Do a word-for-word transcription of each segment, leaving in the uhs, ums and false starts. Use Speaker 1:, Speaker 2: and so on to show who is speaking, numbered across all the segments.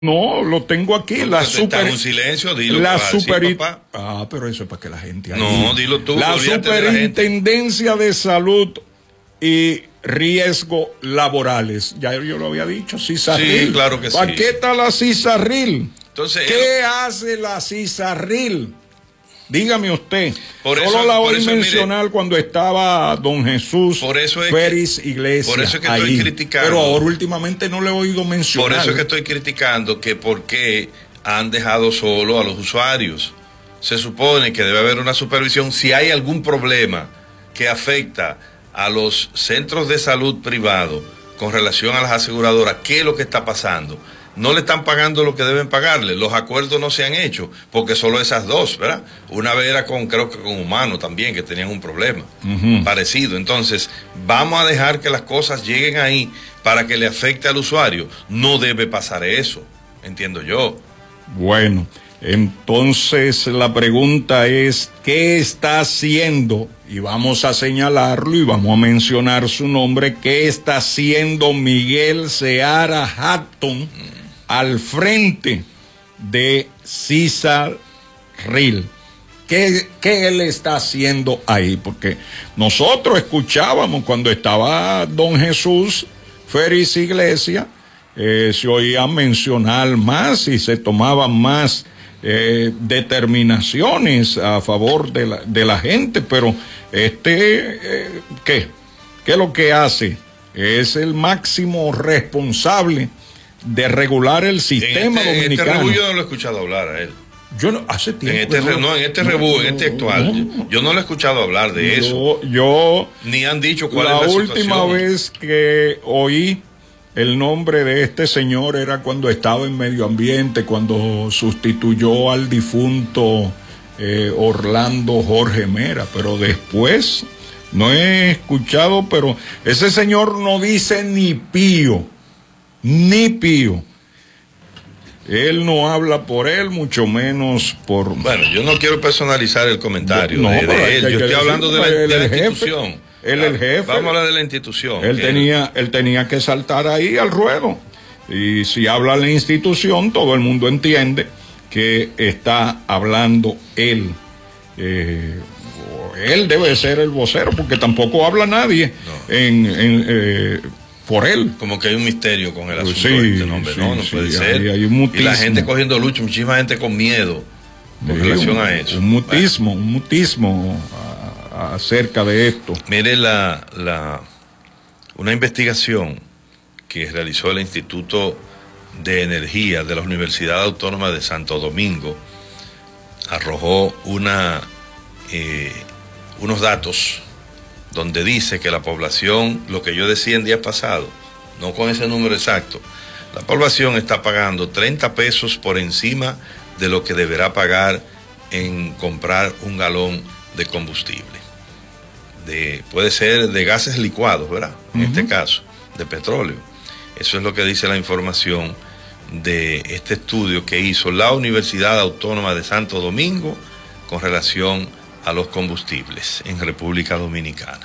Speaker 1: No, lo tengo aquí. No, la super,
Speaker 2: en silencio, dilo.
Speaker 1: La super,
Speaker 2: decir, papá.
Speaker 1: Ah, pero eso es para que la gente. Ahí,
Speaker 2: no, dilo tú.
Speaker 1: La Superintendencia de, de Salud y Riesgos Laborales. Ya yo lo había dicho, CISARRIL.
Speaker 2: Sí, claro que sí.
Speaker 1: ¿Para qué está la CISARRIL?
Speaker 2: Entonces,
Speaker 1: ¿qué
Speaker 2: él...
Speaker 1: hace la CISARRIL? Dígame usted.
Speaker 2: Por
Speaker 1: Solo
Speaker 2: eso,
Speaker 1: la
Speaker 2: por
Speaker 1: oí
Speaker 2: eso,
Speaker 1: mencionar
Speaker 2: mire,
Speaker 1: cuando estaba don Jesús
Speaker 2: por eso es
Speaker 1: Félix
Speaker 2: que,
Speaker 1: Iglesias.
Speaker 2: Por eso es que
Speaker 1: ahí.
Speaker 2: estoy criticando.
Speaker 1: Pero ahora últimamente no le he oído mencionar.
Speaker 2: Por eso es que estoy criticando que por qué han dejado solo a los usuarios. Se supone que debe haber una supervisión. Si hay algún problema que afecta a los centros de salud privados con relación a las aseguradoras, ¿qué es lo que está pasando? No le están pagando lo que deben pagarle, los acuerdos no se han hecho, porque solo esas dos, ¿verdad? Una vez era con, creo que con Humano también, que tenían un problema uh-huh. parecido. Entonces, vamos a dejar que las cosas lleguen ahí para que le afecte al usuario. No debe pasar eso, entiendo yo.
Speaker 1: Bueno, entonces la pregunta es, ¿qué está haciendo? Y vamos a señalarlo y vamos a mencionar su nombre. ¿Qué está haciendo Miguel Seara Hatton mm. al frente de CISARRIL? ¿Qué, ¿Qué él está haciendo ahí? Porque nosotros escuchábamos cuando estaba don Jesús Félix Iglesias, eh, se oía mencionar más y se tomaban más eh, determinaciones a favor de la, de la gente, pero este, eh, ¿qué? ¿Qué es lo que hace? Es el máximo responsable de regular el sistema
Speaker 2: en este,
Speaker 1: dominicano.
Speaker 2: En este rebú yo no lo he escuchado hablar a él.
Speaker 1: Yo no, hace tiempo.
Speaker 2: En este, no, no, en este no, rebú, en este actual, no, yo no lo he escuchado hablar de
Speaker 1: yo,
Speaker 2: eso.
Speaker 1: Yo.
Speaker 2: Ni han dicho cuál
Speaker 1: la
Speaker 2: es la
Speaker 1: última
Speaker 2: situación.
Speaker 1: vez que oí el nombre de este señor era cuando estaba en Medio Ambiente, cuando sustituyó al difunto eh, Orlando Jorge Mera, pero después no he escuchado, pero ese señor no dice ni pío, ni pío. Él no habla por él, mucho menos por...
Speaker 2: Bueno, yo no quiero personalizar el comentario
Speaker 1: no,
Speaker 2: de, de él, yo estoy hablando de la, de la institución.
Speaker 1: Jefe. Él es el jefe.
Speaker 2: Vamos a hablar de la institución.
Speaker 1: Él tenía, él tenía que saltar ahí al ruedo. Y si habla la institución, todo el mundo entiende que está hablando él. Eh, él debe ser el vocero, porque tampoco habla nadie no. en, en, eh, por él.
Speaker 2: Como que hay un misterio con el asunto
Speaker 1: sí,
Speaker 2: de este nombre,
Speaker 1: sí,
Speaker 2: ¿no? No
Speaker 1: sí,
Speaker 2: puede
Speaker 1: hay,
Speaker 2: ser.
Speaker 1: Hay un
Speaker 2: y la gente cogiendo lucha, muchísima gente con miedo con sí, relación
Speaker 1: un,
Speaker 2: a eso.
Speaker 1: Un mutismo, bueno. un mutismo acerca de esto.
Speaker 2: Mire la, la una investigación que realizó el Instituto de Energía de la Universidad Autónoma de Santo Domingo arrojó una eh, unos datos donde dice que la población, lo que yo decía en días pasados, no con ese número exacto, la población está pagando treinta pesos por encima de lo que deberá pagar en comprar un galón de combustible. De, puede ser de gases licuados, ¿verdad? En uh-huh. este caso, de petróleo. Eso es lo que dice la información de este estudio que hizo la Universidad Autónoma de Santo Domingo con relación a los combustibles en República Dominicana.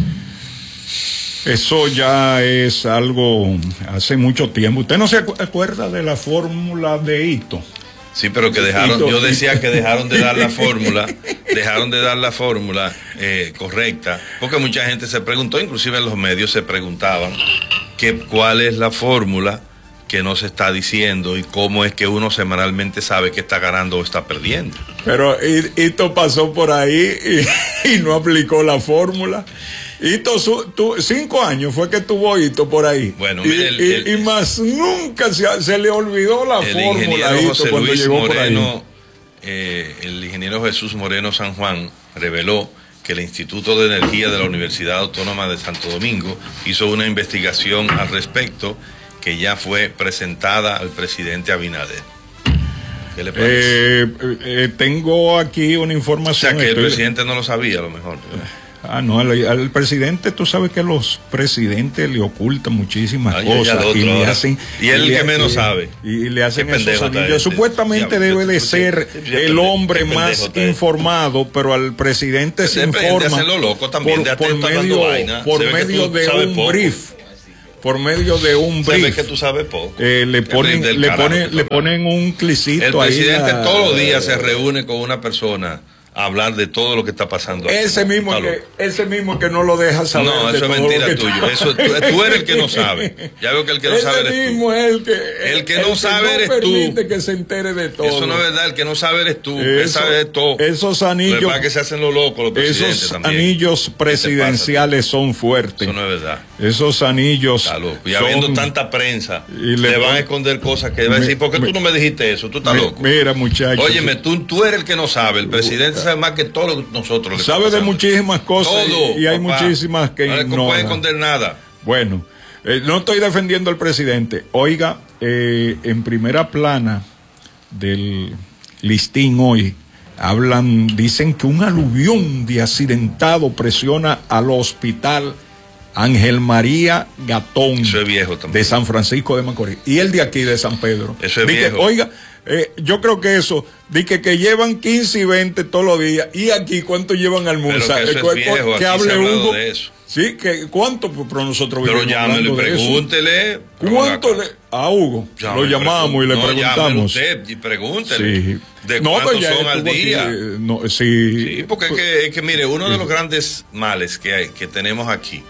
Speaker 1: Eso ya es algo hace mucho tiempo. ¿Usted no se acuerda de la fórmula de Ito?
Speaker 2: Sí, pero que dejaron, yo decía que dejaron de dar la fórmula, dejaron de dar la fórmula eh, correcta, porque mucha gente se preguntó, inclusive en los medios se preguntaban que cuál es la fórmula que no se está diciendo y cómo es que uno semanalmente sabe que está ganando o está perdiendo.
Speaker 1: Pero Ito pasó por ahí y, y no aplicó la fórmula. Ito, su, tu, cinco años fue que tuvo Ito por ahí.
Speaker 2: Bueno,
Speaker 1: y,
Speaker 2: mire, el,
Speaker 1: y,
Speaker 2: el,
Speaker 1: y más nunca se, se le olvidó la
Speaker 2: el
Speaker 1: fórmula
Speaker 2: ingeniero
Speaker 1: a Ito
Speaker 2: José
Speaker 1: cuando
Speaker 2: Luis
Speaker 1: llegó
Speaker 2: Moreno,
Speaker 1: por ahí.
Speaker 2: Eh, el ingeniero Jesús Moreno San Juan reveló que el Instituto de Energía de la Universidad Autónoma de Santo Domingo hizo una investigación al respecto que ya fue presentada al presidente Abinader. ¿Qué le parece?
Speaker 1: Eh, eh, tengo aquí una información.
Speaker 2: O sea, que
Speaker 1: Estoy...
Speaker 2: el presidente no lo sabía, a lo mejor.
Speaker 1: Ah, no, al, al presidente, tú sabes que los presidentes le ocultan muchísimas
Speaker 2: Ay,
Speaker 1: cosas y le hacen,
Speaker 2: y él
Speaker 1: y
Speaker 2: el
Speaker 1: le,
Speaker 2: que menos
Speaker 1: y,
Speaker 2: sabe
Speaker 1: y le hacen esos
Speaker 2: pendejo
Speaker 1: anillos. Supuestamente
Speaker 2: ya,
Speaker 1: debe
Speaker 2: yo,
Speaker 1: de
Speaker 2: yo,
Speaker 1: ser
Speaker 2: yo, yo,
Speaker 1: el hombre
Speaker 2: pendejo,
Speaker 1: más
Speaker 2: pendejo,
Speaker 1: informado, pero al presidente se informa
Speaker 2: loco también,
Speaker 1: por, por medio, por medio de un brief. por medio de un
Speaker 2: brief.
Speaker 1: brief
Speaker 2: que tú sabes poco.
Speaker 1: Eh, le ponen, le ponen, le ponen un clicito ahí.
Speaker 2: El presidente
Speaker 1: a,
Speaker 2: todos los días se reúne con una persona a hablar de todo lo que está pasando.
Speaker 1: Ese
Speaker 2: aquí.
Speaker 1: mismo que, ese mismo que no lo deja saber.
Speaker 2: No, eso es mentira tuyo. Eso, tú, tú eres el que no sabe. Ya veo que el que no
Speaker 1: ese
Speaker 2: sabe eres tú.
Speaker 1: Mismo es el que,
Speaker 2: el que
Speaker 1: el
Speaker 2: no
Speaker 1: que
Speaker 2: sabe
Speaker 1: no
Speaker 2: eres
Speaker 1: permite
Speaker 2: tú.
Speaker 1: que se entere de todo.
Speaker 2: Eso no es verdad. El que no sabe eres tú.
Speaker 1: Eso,
Speaker 2: él sabe de todo.
Speaker 1: Esos anillos.
Speaker 2: Para que se hacen los locos los presidentes
Speaker 1: esos
Speaker 2: también.
Speaker 1: anillos presidenciales son fuertes.
Speaker 2: Eso no es verdad.
Speaker 1: Esos anillos.
Speaker 2: Está loco. Y habiendo son... tanta prensa,
Speaker 1: y
Speaker 2: le, le van a esconder cosas que le van a decir, ¿por qué
Speaker 1: me,
Speaker 2: tú no me dijiste eso? Tú estás
Speaker 1: me,
Speaker 2: loco.
Speaker 1: Mira, muchachos.
Speaker 2: Óyeme, tú, tú eres el que no sabe. El presidente sabe más que todos nosotros.
Speaker 1: Sabe de muchísimas cosas.
Speaker 2: Todo,
Speaker 1: y, y hay
Speaker 2: papá.
Speaker 1: muchísimas que
Speaker 2: no
Speaker 1: no
Speaker 2: puede esconder nada.
Speaker 1: Bueno, eh, no estoy defendiendo al presidente. Oiga, eh, en primera plana del listín hoy hablan, dicen que un aluvión de accidentado presiona al hospital Ángel María Gatón.
Speaker 2: Eso es viejo también.
Speaker 1: De San Francisco de Macorís. Y el de aquí de San Pedro.
Speaker 2: Eso es
Speaker 1: Dice,
Speaker 2: viejo.
Speaker 1: Oiga, eh, yo creo que eso, de que, que llevan quince y veinte todos los días. Y aquí, ¿cuánto llevan al almorzar?
Speaker 2: Pero que eso es viejo,
Speaker 1: que
Speaker 2: aquí
Speaker 1: hable
Speaker 2: se ha
Speaker 1: Hugo.
Speaker 2: de eso.
Speaker 1: Sí, que ¿cuánto? Pero nosotros
Speaker 2: Pero llámelo y pregúntele.
Speaker 1: ¿Cuánto le a Hugo? Llámelo, lo llamamos y le
Speaker 2: no,
Speaker 1: preguntamos.
Speaker 2: Usted y pregúntele.
Speaker 1: Sí.
Speaker 2: ¿De
Speaker 1: no,
Speaker 2: cuántos
Speaker 1: ya
Speaker 2: son al día?
Speaker 1: Aquí, no, sí.
Speaker 2: Sí, porque es que, es que mire, uno de los grandes males que hay, que tenemos aquí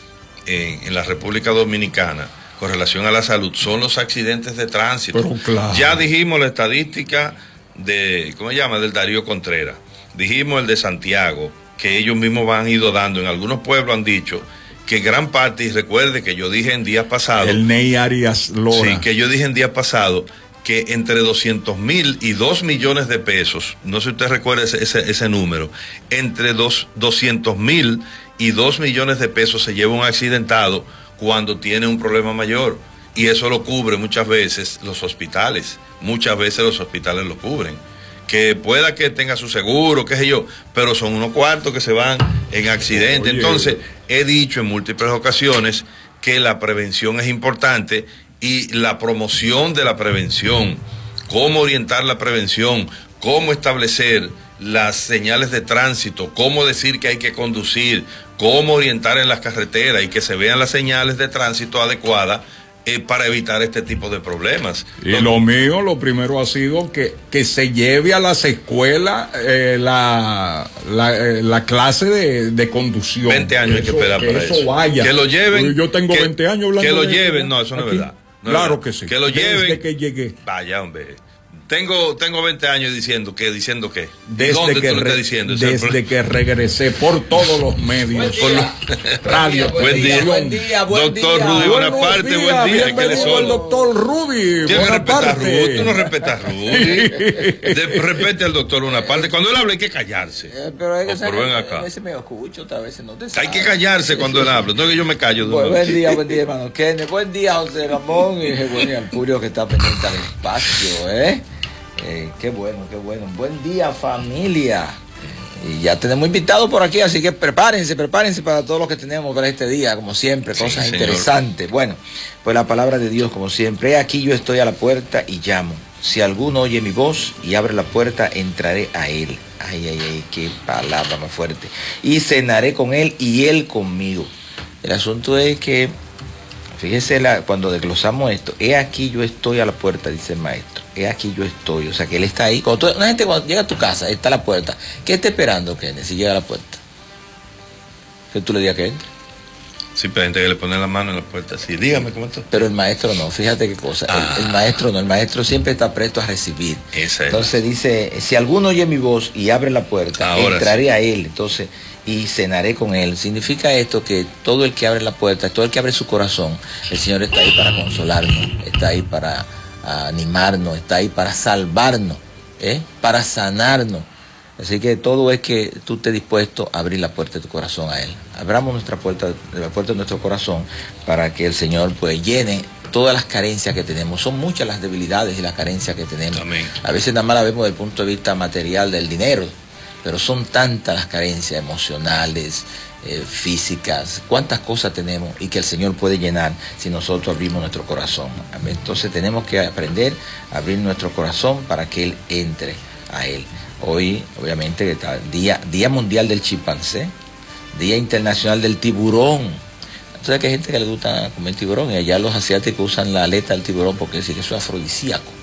Speaker 2: en, en la República Dominicana con relación a la salud son los accidentes de tránsito.
Speaker 1: Pero claro.
Speaker 2: Ya dijimos la estadística de, ¿cómo se llama? Del Darío Contreras. Dijimos el de Santiago, que ellos mismos han ido dando. En algunos pueblos han dicho que gran parte, y recuerde que yo dije en días pasados.
Speaker 1: El Ney Arias Lora.
Speaker 2: Sí, que yo dije en días pasados que entre doscientos mil y dos millones de pesos, no sé si usted recuerda ese, ese, ese número, entre dos, doscientos mil y dos millones de pesos se lleva un accidentado cuando tiene un problema mayor. Y eso lo cubre muchas veces los hospitales. Muchas veces los hospitales lo cubren. Que pueda que tenga su seguro, qué sé yo, pero son unos cuartos que se van en accidente. Oye. Entonces, he dicho en múltiples ocasiones que la prevención es importante y la promoción de la prevención, cómo orientar la prevención, cómo establecer las señales de tránsito, cómo decir que hay que conducir, cómo orientar en las carreteras y que se vean las señales de tránsito adecuadas eh, para evitar este tipo de problemas.
Speaker 1: Y Entonces, lo mío, lo primero ha sido que, que se lleve a las escuelas eh, la, la, eh, la clase de, de conducción.
Speaker 2: veinte años hay que esperar
Speaker 1: que
Speaker 2: para
Speaker 1: eso.
Speaker 2: eso.
Speaker 1: Vaya.
Speaker 2: Que lo lleven.
Speaker 1: Yo tengo
Speaker 2: que,
Speaker 1: veinte años hablando
Speaker 2: Que lo
Speaker 1: de
Speaker 2: lleven,
Speaker 1: eso,
Speaker 2: no, eso no
Speaker 1: aquí.
Speaker 2: es verdad. No
Speaker 1: claro
Speaker 2: es verdad.
Speaker 1: que sí.
Speaker 2: Que lo lleven.
Speaker 1: Desde que llegué.
Speaker 2: Vaya, hombre. Tengo, tengo veinte años diciendo que, diciendo que.
Speaker 1: Desde
Speaker 2: ¿Dónde
Speaker 1: que
Speaker 2: tú lo
Speaker 1: re,
Speaker 2: estás diciendo?
Speaker 1: Desde que regresé por todos los medios, por los radio,
Speaker 2: buen día,
Speaker 3: buen día, buen
Speaker 2: doctor
Speaker 3: día.
Speaker 2: Rudy Bonaparte, buen día.
Speaker 1: Es que le soy el doctor Rudy.
Speaker 2: Tienes que respetar a Rudy. Tú no respetas a Rudy. De, respete al doctor Bonaparte. Cuando él habla hay que callarse.
Speaker 3: Eh, pero es que
Speaker 2: oh, pero ven acá.
Speaker 3: A veces me escucho, a veces no te sabe.
Speaker 2: Hay que callarse cuando él habla. No que yo me callo.
Speaker 3: Pues, buen día, buen día, hermano Kenneth. Buen día, José Ramón. Y buen día, Purio, que está pendiente al espacio, ¿eh? Eh, qué bueno, qué bueno. Buen día, familia. Y ya tenemos invitados por aquí, así que prepárense, prepárense para todo lo que tenemos para este día, como siempre,
Speaker 2: sí,
Speaker 3: cosas
Speaker 2: señor.
Speaker 3: interesantes. Bueno, pues la palabra de Dios, como siempre, aquí yo estoy a la puerta y llamo. Si alguno oye mi voz y abre la puerta, entraré a él. Ay, ay, ay, qué palabra más fuerte. Y cenaré con él y él conmigo. El asunto es que, fíjese, la, cuando desglosamos esto, he aquí yo estoy a la puerta, dice el maestro. He aquí yo estoy, o sea que él está ahí. Cuando tú, una gente cuando llega a tu casa, está a la puerta. ¿Qué está esperando, Kenneth, si llega a la puerta? ¿Que tú le digas que entre?
Speaker 2: Sí, pero hay gente que le pone la mano en la puerta. Sí, dígame cómo está.
Speaker 3: Pero el maestro no, fíjate qué cosa. Ah. El, el maestro no, el maestro siempre está presto a recibir.
Speaker 2: Esa es.
Speaker 3: Entonces dice, si alguno oye mi voz y abre la puerta, Ahora entraré sí. a él. Entonces, y cenaré con él. Significa esto que todo el que abre la puerta, todo el que abre su corazón, el Señor está ahí para consolarnos, está ahí para animarnos, está ahí para salvarnos, ¿eh? Para sanarnos. Así que todo es que tú estés dispuesto a abrir la puerta de tu corazón a Él. Abramos nuestra puerta, la puerta de nuestro corazón para que el Señor pues llene todas las carencias que tenemos. Son muchas las debilidades y las carencias que tenemos.
Speaker 2: Amén.
Speaker 3: A veces nada más la vemos desde el punto de vista material del dinero, pero son tantas las carencias emocionales, eh, físicas, cuántas cosas tenemos y que el Señor puede llenar si nosotros abrimos nuestro corazón. Entonces tenemos que aprender a abrir nuestro corazón para que Él entre a Él. Hoy, obviamente, está día, día Mundial del Chimpancé, Día Internacional del Tiburón, O sea que hay gente que le gusta comer tiburón y allá los asiáticos usan la aleta del tiburón porque dicen que eso es afrodisíaco.